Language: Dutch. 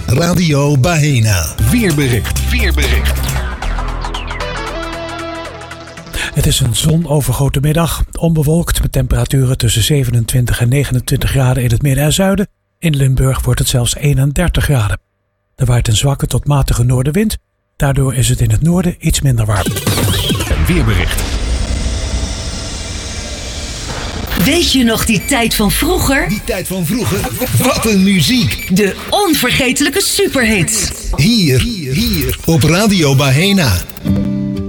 Radio Baena. Weerbericht. Het is een zonovergoten middag, onbewolkt met temperaturen tussen 27 en 29 graden in het midden en zuiden. In Limburg wordt het zelfs 31 graden. Er waait een zwakke tot matige noordenwind, daardoor is het in het noorden iets minder warm. Weerbericht. Weet je nog die tijd van vroeger? Die tijd van vroeger? Wat een muziek! De onvergetelijke superhits. Hier op Radio Baena.